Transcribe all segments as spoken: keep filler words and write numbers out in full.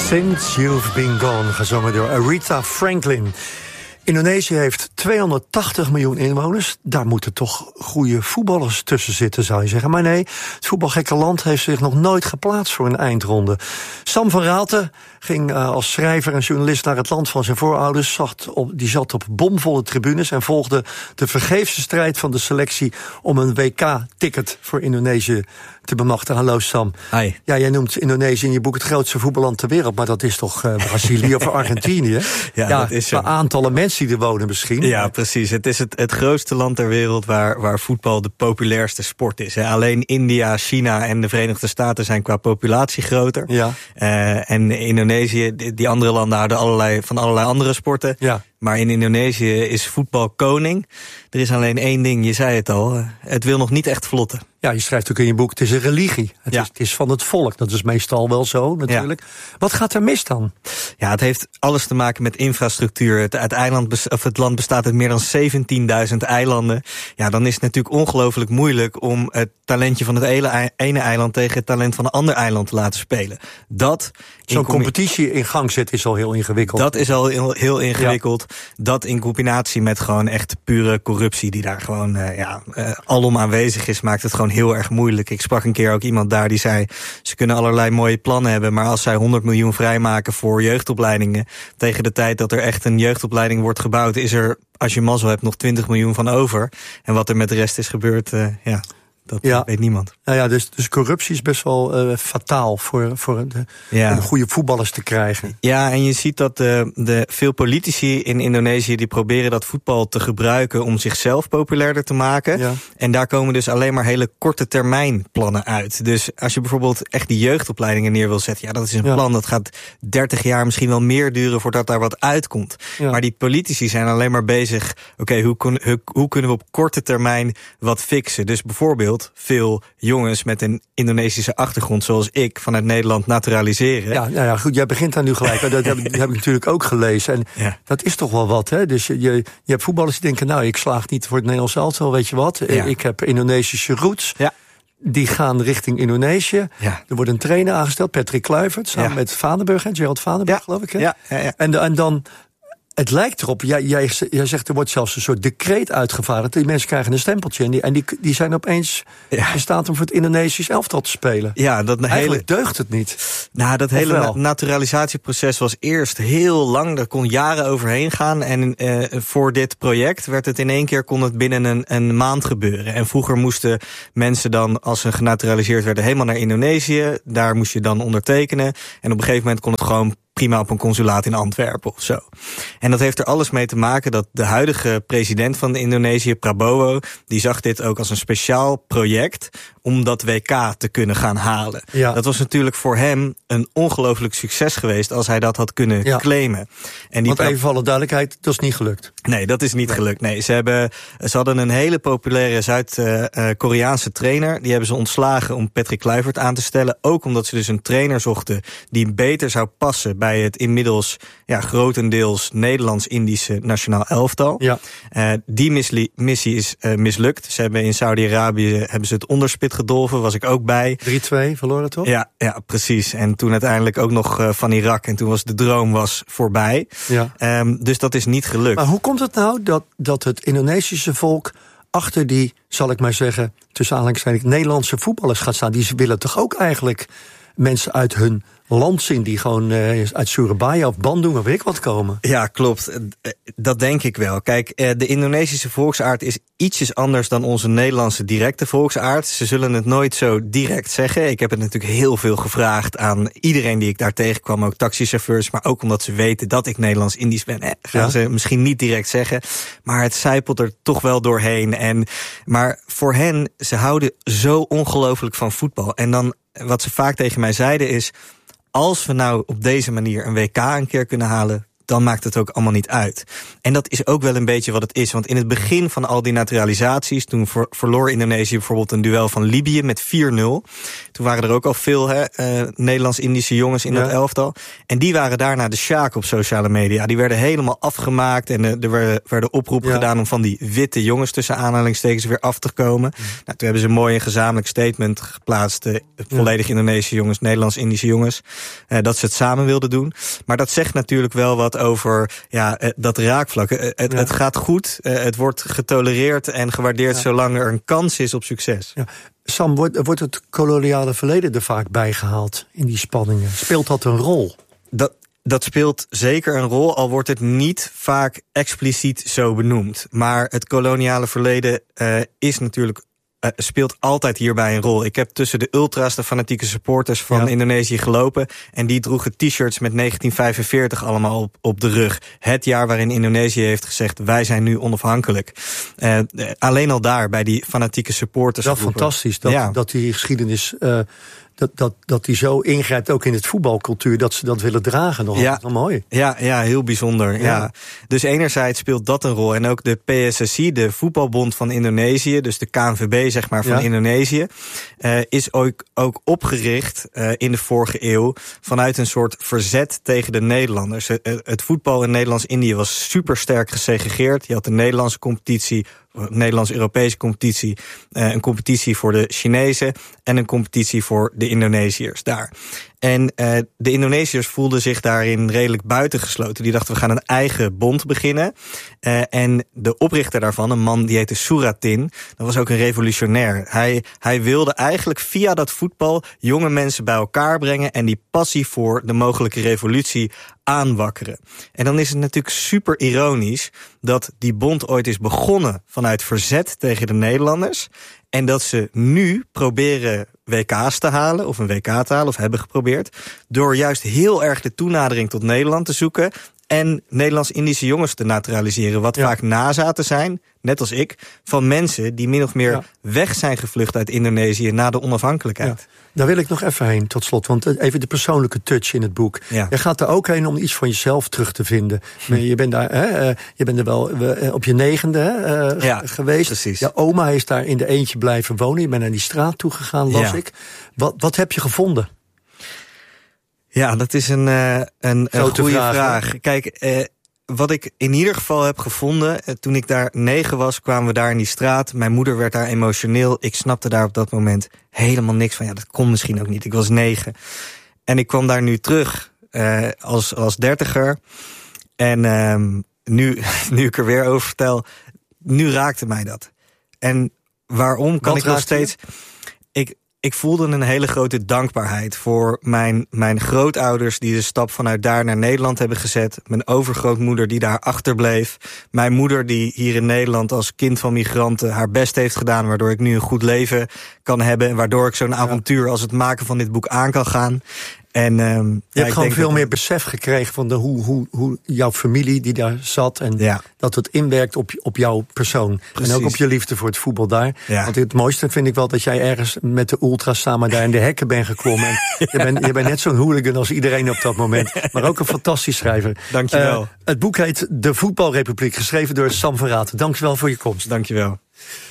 Since You've Been Gone, gezongen door Aretha Franklin. Indonesië heeft tweehonderdtachtig miljoen inwoners. Daar moeten toch goede voetballers tussen zitten, zou je zeggen. Maar nee, het voetbalgekke land heeft zich nog nooit geplaatst voor een eindronde. Sam van Raalte ging uh, als schrijver en journalist naar het land van zijn voorouders. Zat op, die zat op bomvolle tribunes en volgde de vergeefse strijd van de selectie om een W K-ticket voor Indonesië te bemachtigen. Hallo Sam. Hi. Ja, jij noemt Indonesië in je boek het grootste voetballand ter wereld, maar dat is toch uh, Brazilië of Argentinië? Ja, ja, dat is qua aantallen mensen die er wonen misschien. Ja, precies. Het is het, het grootste land ter wereld waar, waar voetbal de populairste sport is. Hè. Alleen India, China en de Verenigde Staten zijn qua populatie groter. Ja. Uh, en Indonesië, die, die andere landen houden allerlei, van allerlei andere sporten. Ja. Maar in Indonesië is voetbal koning. Er is alleen één ding, je zei het al. Het wil nog niet echt vlotten. Ja, je schrijft ook in je boek, het is een religie. Het, ja. is, het is van het volk. Dat is meestal wel zo, natuurlijk. Ja. Wat gaat er mis dan? Ja, het heeft alles te maken met infrastructuur. Het, het, eiland, of het land bestaat uit meer dan zeventienduizend eilanden. Ja, dan is het natuurlijk ongelooflijk moeilijk om het talentje van het ene, ene eiland tegen het talent van een ander eiland te laten spelen. Dat Zo'n competitie in gang zetten is al heel ingewikkeld. Dat is al heel, heel ingewikkeld. Ja. Dat in combinatie met gewoon echt pure corruptie die daar gewoon uh, ja, uh, alom aanwezig is, maakt het gewoon heel erg moeilijk. Ik sprak een keer ook iemand daar die zei, ze kunnen allerlei mooie plannen hebben, maar als zij honderd miljoen vrijmaken voor jeugdopleidingen, tegen de tijd dat er echt een jeugdopleiding wordt gebouwd, is er, als je mazzel hebt, nog twintig miljoen van over. En wat er met de rest is gebeurd, uh, ja... Dat ja. weet niemand. Nou ja, dus, dus corruptie is best wel uh, fataal voor, voor de, ja. om goede voetballers te krijgen. Ja, en je ziet dat de, de veel politici in Indonesië die proberen dat voetbal te gebruiken om zichzelf populairder te maken. Ja. En daar komen dus alleen maar hele korte termijn plannen uit. Dus als je bijvoorbeeld echt die jeugdopleidingen neer wil zetten, ja, dat is een ja. plan dat gaat dertig jaar, misschien wel meer duren voordat daar wat uitkomt. Ja. Maar die politici zijn alleen maar bezig, oké, okay, hoe, hoe, hoe kunnen we op korte termijn wat fixen? Dus bijvoorbeeld veel jongens met een Indonesische achtergrond, zoals ik, vanuit Nederland naturaliseren. Ja, nou ja, goed, jij begint daar nu gelijk. Dat heb, heb ik natuurlijk ook gelezen. En ja. dat is toch wel wat, hè? Dus je, je, je hebt voetballers die denken, nou, ik slaag niet voor het Nederlands elftal, weet je wat? Ja. Ik heb Indonesische roots. Ja. Die gaan richting Indonesië. Ja. Er wordt een trainer aangesteld, Patrick Kluivert, samen ja. met Vaneburg, en Gerald Vaneburg, ja. geloof ik. Hè? Ja. Ja, ja. En, en dan... Het lijkt erop, jij, jij, jij zegt er wordt zelfs een soort decreet uitgevaardigd. Die mensen krijgen een stempeltje en die, en die, die zijn opeens ja. in staat om voor het Indonesisch elftal te spelen. Ja, dat Eigenlijk hele, deugt het niet. Nou, dat hele na- naturalisatieproces was eerst heel lang. Daar kon jaren overheen gaan. En uh, voor dit project werd het in één keer kon het binnen een, een maand gebeuren. En vroeger moesten mensen dan, als ze genaturaliseerd werden, helemaal naar Indonesië. Daar moest je dan ondertekenen. En op een gegeven moment kon het gewoon prima op een consulaat in Antwerpen of zo. En dat heeft er alles mee te maken dat de huidige president van Indonesië, Prabowo, die zag dit ook als een speciaal project om dat W K te kunnen gaan halen. Ja. Dat was natuurlijk voor hem een ongelooflijk succes geweest als hij dat had kunnen ja. claimen. En die Want even voor alle duidelijkheid, dat is niet gelukt. Nee, dat is niet nee. gelukt. Nee, ze, hebben, ze hadden een hele populaire Zuid-Koreaanse trainer. Die hebben ze ontslagen om Patrick Kluivert aan te stellen. Ook omdat ze dus een trainer zochten die beter zou passen bij het inmiddels ja, grotendeels Nederlands-Indische nationaal elftal. Ja. Uh, die misli- missie is uh, mislukt. Ze hebben in Saudi-Arabië hebben ze het onderspit gedolven, was ik ook bij. drie twee verloren toch? Ja, ja, precies. En toen uiteindelijk ook nog uh, van Irak. En toen was de droom was voorbij. Ja. Um, dus dat is niet gelukt. Maar hoe komt het nou dat, dat het Indonesische volk achter die, zal ik maar zeggen, tussen aanhalingstekens Nederlandse voetballers gaat staan? Die willen toch ook eigenlijk mensen uit hun land zien die gewoon uh, uit Surabaya of Bandung of weet ik wat komen. Ja, klopt. Dat denk ik wel. Kijk, de Indonesische volksaard is ietsjes anders dan onze Nederlandse directe volksaard. Ze zullen het nooit zo direct zeggen. Ik heb het natuurlijk heel veel gevraagd aan iedereen die ik daar tegenkwam, ook taxichauffeurs, maar ook omdat ze weten dat ik Nederlands-Indisch ben. Eh, gaan ja. ze misschien niet direct zeggen, maar het sijpelt er toch wel doorheen. En, maar voor hen, ze houden zo ongelooflijk van voetbal. En dan, wat ze vaak tegen mij zeiden is, als we nou op deze manier een W K een keer kunnen halen, dan maakt het ook allemaal niet uit. En dat is ook wel een beetje wat het is. Want in het begin van al die naturalisaties, toen ver, verloor Indonesië bijvoorbeeld een duel van Libië met vier nul. Toen waren er ook al veel hè, uh, Nederlands-Indische jongens in ja. dat elftal. En die waren daarna de sjaak op sociale media. Die werden helemaal afgemaakt en uh, er werden, werden oproepen ja. gedaan om van die witte jongens tussen aanhalingstekens weer af te komen. Ja. Nou, toen hebben ze een mooi en gezamenlijk statement geplaatst. Uh, volledig ja. Indonesische jongens, Nederlands-Indische jongens. Uh, dat ze het samen wilden doen. Maar dat zegt natuurlijk wel wat over ja, uh, dat raakvlak. Uh, het, ja. het gaat goed, uh, het wordt getolereerd en gewaardeerd ja. zolang er een kans is op succes. Ja. Sam, wordt, wordt het koloniale verleden er vaak bijgehaald in die spanningen? Speelt dat een rol? Dat, dat speelt zeker een rol, al wordt het niet vaak expliciet zo benoemd. Maar het koloniale verleden uh, is natuurlijk Uh, speelt altijd hierbij een rol. Ik heb tussen de ultra's, de fanatieke supporters van ja. Indonesië gelopen. En die droegen t-shirts met negentien vijfenveertig allemaal op, op de rug. Het jaar waarin Indonesië heeft gezegd, wij zijn nu onafhankelijk. Uh, alleen al daar, bij die fanatieke supporters. Dat is fantastisch, dat, ja. dat die geschiedenis Uh... Dat, dat, dat die zo ingrijpt ook in het voetbalcultuur, dat ze dat willen dragen. Nog ja, wel mooi. Ja, ja, heel bijzonder. Ja. Ja. Dus enerzijds speelt dat een rol. En ook de P S S I, de voetbalbond van Indonesië, dus de K N V B zeg maar van ja. Indonesië, uh, is ook, ook opgericht uh, in de vorige eeuw vanuit een soort verzet tegen de Nederlanders. Uh, het voetbal in Nederlands-Indië was super sterk gesegregeerd. Je had de Nederlandse competitie, Nederlands-Europese competitie, uh, een competitie voor de Chinezen en een competitie voor de Indonesiërs daar. En uh, de Indonesiërs voelden zich daarin redelijk buitengesloten. Die dachten, we gaan een eigen bond beginnen. Uh, en de oprichter daarvan, een man die heette Suratin, dat was ook een revolutionair. Hij, hij wilde eigenlijk via dat voetbal jonge mensen bij elkaar brengen en die passie voor de mogelijke revolutie aanwakkeren. En dan is het natuurlijk super ironisch dat die bond ooit is begonnen vanuit verzet tegen de Nederlanders en dat ze nu proberen W K's te halen, of een W K te halen, of hebben geprobeerd, door juist heel erg de toenadering tot Nederland te zoeken en Nederlands-Indische jongens te naturaliseren, wat ja. vaak nazaten zijn, net als ik, van mensen die min of meer ja. weg zijn gevlucht uit Indonesië na de onafhankelijkheid. Ja. Daar wil ik nog even heen, tot slot, want even de persoonlijke touch in het boek. Ja. Je gaat er ook heen om iets van jezelf terug te vinden. Hm. Je bent daar, hè, je bent er wel op je negende hè, ja, geweest. Precies. Je oma is daar in de eentje blijven wonen. Je bent naar die straat toe gegaan, las ja. ik. Wat, wat heb je gevonden? Ja, dat is een, uh, een, een goede vraag. vraag. Kijk, uh, wat ik in ieder geval heb gevonden, uh, toen ik daar negen was, kwamen we daar in die straat. Mijn moeder werd daar emotioneel. Ik snapte daar op dat moment helemaal niks van. Ja, dat kon misschien ook niet. Ik was negen. En ik kwam daar nu terug uh, als, als dertiger. En uh, nu, nu ik er weer over vertel, nu raakte mij dat. En waarom kan wat ik nog steeds... Ik, Ik voelde een hele grote dankbaarheid voor mijn, mijn grootouders die de stap vanuit daar naar Nederland hebben gezet. Mijn overgrootmoeder die daar achterbleef. Mijn moeder die hier in Nederland als kind van migranten haar best heeft gedaan, waardoor ik nu een goed leven kan hebben en waardoor ik zo'n avontuur als het maken van dit boek aan kan gaan. En, um, je ja, hebt gewoon veel meer besef gekregen van de, hoe, hoe, hoe jouw familie die daar zat en ja. dat het inwerkt op, op jouw persoon. Precies. En ook op je liefde voor het voetbal daar. Ja. Want het mooiste vind ik wel dat jij ergens met de ultras samen daar in de hekken bent geklommen. En je, bent, je bent net zo'n hooligan als iedereen op dat moment. Maar ook een fantastisch schrijver. Dankjewel. Uh, het boek heet De Voetbalrepubliek, geschreven door Sam van Raaten. Dankjewel voor je komst. Dankjewel.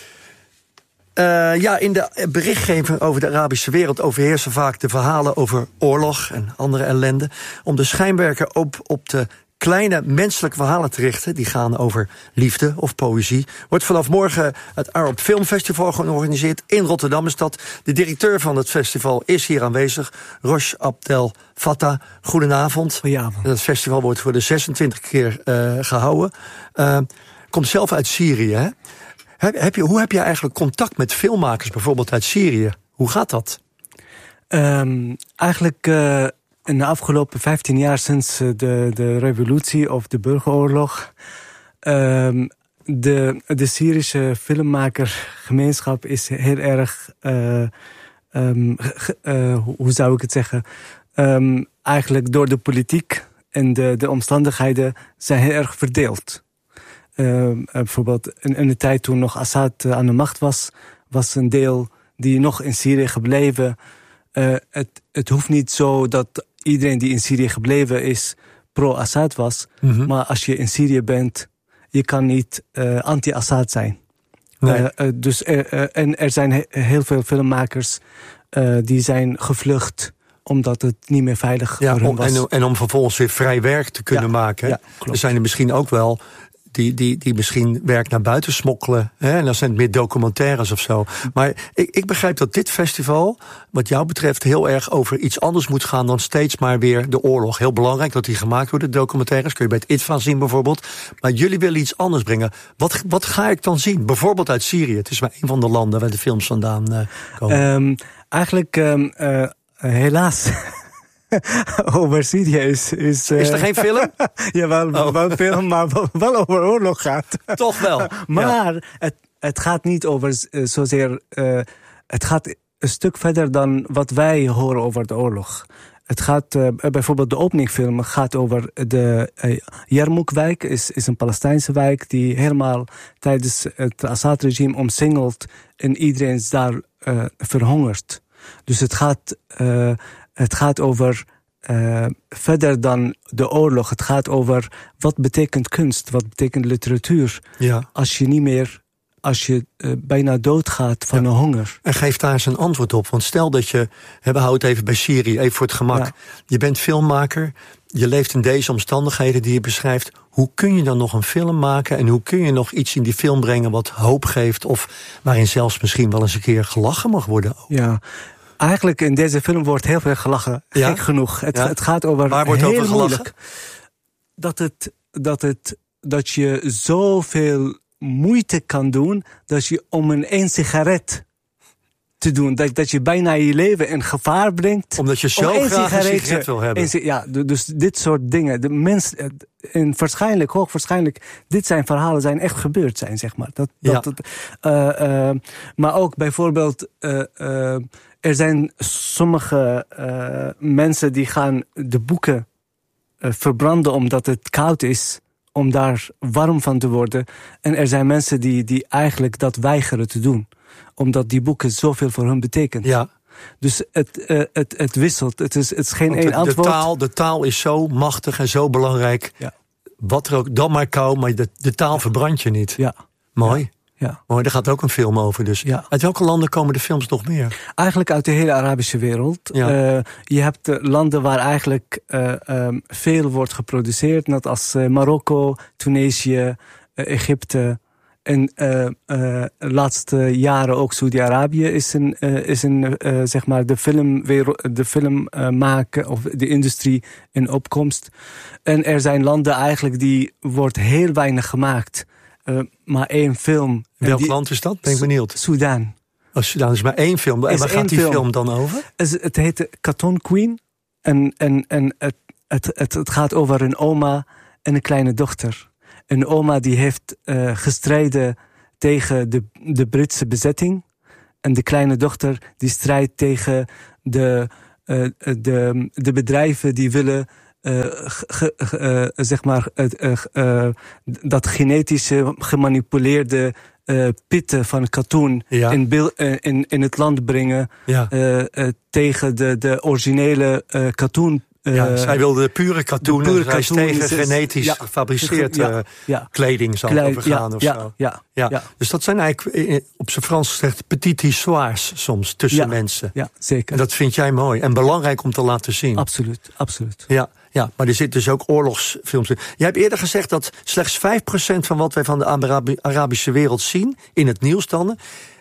Uh, ja, in de berichtgeving over de Arabische wereld overheersen vaak de verhalen over oorlog en andere ellende. Om de schijnwerper op, op de kleine menselijke verhalen te richten, die gaan over liefde of poëzie, wordt vanaf morgen het Arab Film Festival georganiseerd in Rotterdam is dat. De directeur van het festival is hier aanwezig, Rosh Abdel Fattah. Goedenavond. Goedenavond. Het festival wordt voor de zesentwintig keer uh, gehouden. Uh, komt zelf uit Syrië, hè? Heb, heb je, hoe heb je eigenlijk contact met filmmakers, bijvoorbeeld uit Syrië? Hoe gaat dat? Um, eigenlijk uh, in de afgelopen vijftien jaar sinds de, de revolutie of de burgeroorlog, Um, de, de Syrische filmmakergemeenschap is heel erg, uh, um, uh, hoe zou ik het zeggen, um, eigenlijk door de politiek en de, de omstandigheden zijn heel erg verdeeld. Uh, uh, bijvoorbeeld in, in de tijd toen nog Assad uh, aan de macht was, was een deel die nog in Syrië gebleven. Uh, het, het hoeft niet zo dat iedereen die in Syrië gebleven is pro-Assad was. Mm-hmm. Maar als je in Syrië bent, je kan niet uh, anti-Assad zijn. Nee. Uh, uh, dus, uh, uh, en er zijn he- heel veel filmmakers uh, die zijn gevlucht omdat het niet meer veilig ja, voor hen was. En, en om vervolgens weer vrij werk te kunnen ja, maken. Ja, er zijn er misschien ook wel die, die, die misschien werk naar buiten smokkelen. Hè? En dan zijn het meer documentaires of zo. Maar ik, ik begrijp dat dit festival, wat jou betreft, heel erg over iets anders moet gaan dan steeds maar weer de oorlog. Heel belangrijk dat die gemaakt worden, documentaires. Kun je bij het I T V A zien bijvoorbeeld. Maar jullie willen iets anders brengen. Wat, wat ga ik dan zien? Bijvoorbeeld uit Syrië. Het is maar een van de landen waar de films vandaan uh, komen. Um, eigenlijk, um, uh, helaas... over Syrië is... Is, uh... is er geen film? ja, wel, oh. wel een film, maar wel over oorlog gaat. Toch wel. maar ja. het, het gaat niet over uh, zozeer... Uh, het gaat een stuk verder dan wat wij horen over de oorlog. Het gaat, uh, bijvoorbeeld de openingfilm gaat over de uh, Yarmouk-wijk. Is, is een Palestijnse wijk die helemaal tijdens het Assad-regime omsingeld en iedereen is daar uh, verhongerd. Dus het gaat... Uh, Het gaat over uh, verder dan de oorlog. Het gaat over wat betekent kunst, wat betekent literatuur. Ja. Als je niet meer, als je uh, bijna doodgaat van ja. een honger. En geef daar eens een antwoord op. Want stel dat je, we houden het even bij Syrië, even voor het gemak. Ja. Je bent filmmaker, je leeft in deze omstandigheden die je beschrijft. Hoe kun je dan nog een film maken en hoe kun je nog iets in die film brengen wat hoop geeft of waarin zelfs misschien wel eens een keer gelachen mag worden? Ja. Eigenlijk in deze film wordt heel veel gelachen. Ja? Gek genoeg. Het, ja? het gaat over Waar wordt heel over gelachen? Moeilijk. Dat, het, dat, het, dat je zoveel moeite kan doen dat je om een één sigaret te doen. Dat, dat je bijna je leven in gevaar brengt. Omdat je zo graag een sigaret wil hebben. Een, ja, dus dit soort dingen. De mens, en waarschijnlijk, hoogwaarschijnlijk, dit zijn verhalen zijn echt gebeurd zijn, zeg maar. Dat, dat, ja. dat, uh, uh, maar ook bijvoorbeeld... Uh, uh, Er zijn sommige uh, mensen die gaan de boeken uh, verbranden omdat het koud is, om daar warm van te worden. En er zijn mensen die, die eigenlijk dat weigeren te doen, omdat die boeken zoveel voor hun betekenen. Ja. Dus het, uh, het, het wisselt. Het is, het is geen één antwoord. De taal, de taal is zo machtig en zo belangrijk. Ja. Wat er ook, dan maar kou, maar de, de taal verbrand je niet. Ja. Mooi. Ja. Ja. Mooi, daar gaat ook een film over dus. Ja. Uit welke landen komen de films nog meer? Eigenlijk uit de hele Arabische wereld. Ja. Uh, je hebt uh, landen waar eigenlijk uh, um, veel wordt geproduceerd. Net als uh, Marokko, Tunesië, uh, Egypte. En uh, uh, de laatste jaren ook Saudi-Arabië is een, uh, is een uh, zeg maar de filmwereld, de film uh, maken of de industrie in opkomst. En er zijn landen eigenlijk die wordt heel weinig gemaakt. Uh, maar één film. Welk die, land is dat? Ben ik benieuwd. Sudan. Oh, Sudan is maar één film. En waar gaat die film. film dan over? Het, het heet Khaton Queen. En, en, en het, het, het, het gaat over een oma en een kleine dochter. Een oma die heeft uh, gestreden tegen de, de Britse bezetting. En de kleine dochter die strijdt tegen de, uh, de, de bedrijven die willen... Uh, ge, ge, uh, zeg maar uh, uh, uh, dat genetische gemanipuleerde uh, pitten van katoen ja. in, bil, uh, in, in het land brengen ja. uh, uh, tegen de, de originele uh, katoen. Uh, ja, zij wilde de pure katoen, de pure katoen tegen is, genetisch ja, gefabriceerd ja, ja, kleding zal Klei, overgaan ja, of ja, zo. Ja, ja. Ja. Dus dat zijn eigenlijk op zijn Frans gezegd petite histoires soms tussen ja, mensen. Ja, zeker. En dat vind jij mooi en belangrijk om te laten zien. Absoluut, absoluut. Ja. Ja, maar er zitten dus ook oorlogsfilms in. Jij hebt eerder gezegd dat slechts vijf procent van wat wij van de Arabi- Arabische wereld zien, in het nieuws dan,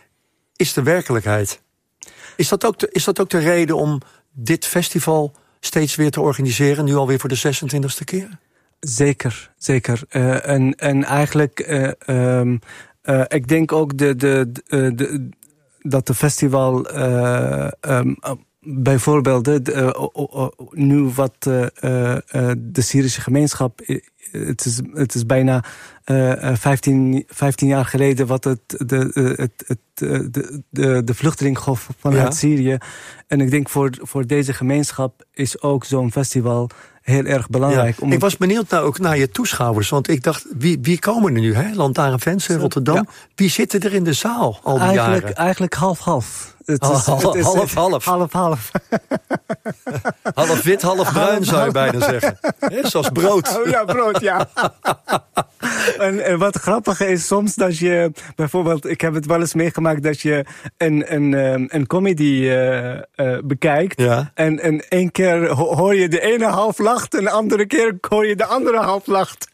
is de werkelijkheid. Is dat, ook de, is dat ook de reden om dit festival steeds weer te organiseren, nu alweer voor de zesentwintigste keer? Zeker, zeker. Uh, en, en eigenlijk, uh, um, uh, ik denk ook de, de, de, de, dat de festival... Uh, um, Bijvoorbeeld, de, uh, uh, uh, nu wat uh, uh, de Syrische gemeenschap, het is, het is bijna uh, vijftien, vijftien jaar geleden wat het, de, het, het, de, de, de vluchtelingengolf vanuit ja. Syrië. En ik denk voor, voor deze gemeenschap is ook zo'n festival heel erg belangrijk. Ja. Om ik was benieuwd nou ook naar je toeschouwers. Want ik dacht, wie, wie komen er nu? Hè? Lantaarnfans in Rotterdam. Ja. Wie zitten er in de zaal al die eigenlijk, jaren? Eigenlijk half-half. Het is, half, het is, half, half. Half, half. Half wit, half bruin zou je bijna zeggen. He, zoals brood. Oh, ja, brood, ja. en, en wat grappig is soms dat je... Bijvoorbeeld, ik heb het wel eens meegemaakt dat je een, een, een comedy uh, uh, bekijkt. Ja. En, en één keer hoor je de ene half lacht en de andere keer hoor je de andere half lacht.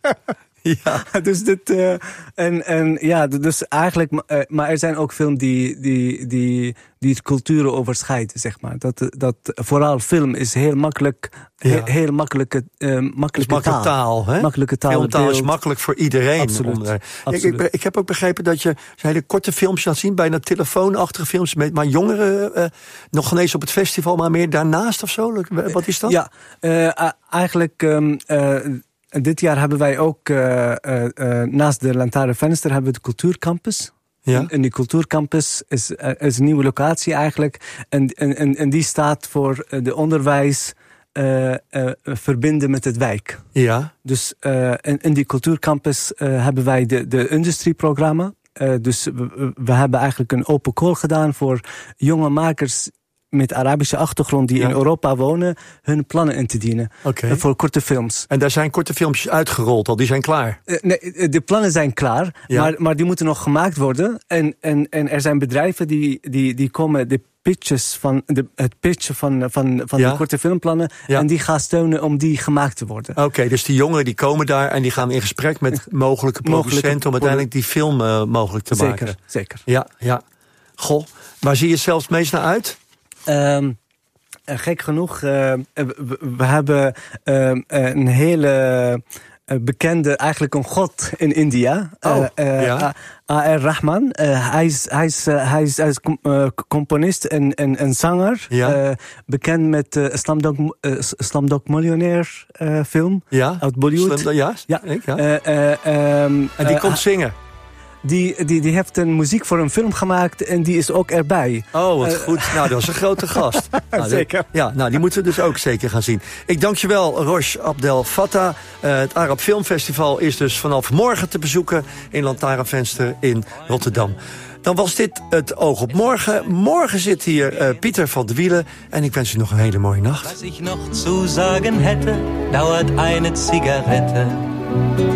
Ja, dus dit uh, en en ja, dus eigenlijk, uh, maar er zijn ook films die die die die culturen overschrijden, zeg maar. Dat dat vooral film is heel makkelijk, ja. heel, heel makkelijke uh, makkelijke taal. taal hè? Makkelijke taal. Filmtaal is makkelijk voor iedereen. Absoluut. Onder, Absoluut. Ik, ik, ik heb ook begrepen dat je hele korte films laat zien, bijna telefoonachtige films met maar jongeren uh, nog ineens op het festival, maar meer daarnaast of zo. Wat is dat? Ja, uh, eigenlijk. Um, uh, Dit jaar hebben wij ook, uh, uh, uh, naast de Lantaarnvenster, hebben we de Cultuurcampus. Ja. En die Cultuurcampus is, uh, is een nieuwe locatie eigenlijk. En, en, en die staat voor de onderwijs uh, uh, verbinden met het wijk. Ja. Dus uh, in, in die Cultuurcampus uh, hebben wij de, de industrieprogramma. Uh, dus we, we hebben eigenlijk een open call gedaan voor jonge makers met Arabische achtergrond die ja. in Europa wonen, hun plannen in te dienen. Okay. Voor korte films. En daar zijn korte filmpjes uitgerold al, die zijn klaar? Uh, nee, de plannen zijn klaar, ja. maar, maar die moeten nog gemaakt worden. En, en, en er zijn bedrijven die, die, die komen de pitches van, de, het pitchen van, van, van ja. de korte filmplannen ja. en die gaan steunen om die gemaakt te worden. Oké, okay, dus die jongeren die komen daar en die gaan in gesprek met mogelijke producenten om uiteindelijk die film uh, mogelijk te zeker, maken. Zeker, zeker. Ja, ja. Goh, waar zie je zelfs het meest naar uit? Um, gek genoeg, uh, we, we hebben uh, een hele uh, bekende, eigenlijk een god in India. Oh, uh, uh, ja. A R Rahman. Uh, hij is, hij is, uh, hij is, hij is com- uh, componist en, en, en zanger. Ja. Uh, bekend met de uh, Slumdog, uh, Slumdog Millionaire uh, film. Ja. Uit Bollywood. Slum, ja, ja. Ik, ja. Uh, uh, um, en die uh, komt zingen? Die, die, die heeft een muziek voor een film gemaakt en die is ook erbij. Oh, wat uh, goed. Nou, dat was een grote gast. Nou, zeker. De, ja, nou, die moeten we dus ook zeker gaan zien. Ik dank je wel, Rosh Abdel Fattah. Uh, het Arab Filmfestival is dus vanaf morgen te bezoeken in Lantaarnvenster in Rotterdam. Dan was dit het Oog op Morgen. Morgen zit hier uh, Pieter van de Wielen. En ik wens u nog een hele mooie nacht. Was ik nog zu sagen hätte, dauert eine Zigarette.